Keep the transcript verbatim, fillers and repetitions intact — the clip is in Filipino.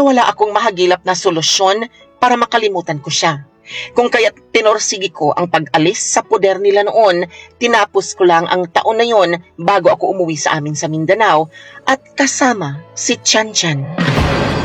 Pero wala akong mahagilap na solusyon para makalimutan ko siya. Kung kaya't tinorsigi ko ang pag-alis sa poder nila noon, tinapos ko lang ang taon na yon bago ako umuwi sa amin sa Mindanao at kasama si Tian Tian.